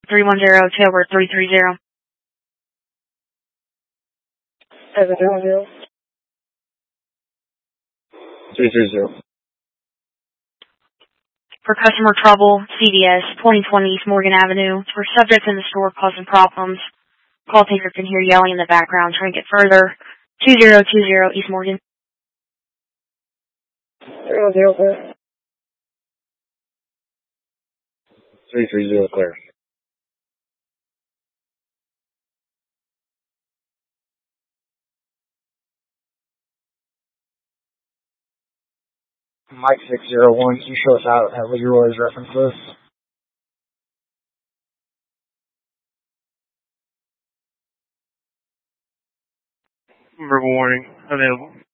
310, tailbird 330. 700. 330. For customer trouble, CVS, 2020 East Morgan Avenue. For subjects in the store causing problems, call taker can hear yelling in the background. Try and get further. 2020 East Morgan. 310. 330 clear. Mike 601, can you show us out at Leroy's reference list? Verbal warning available.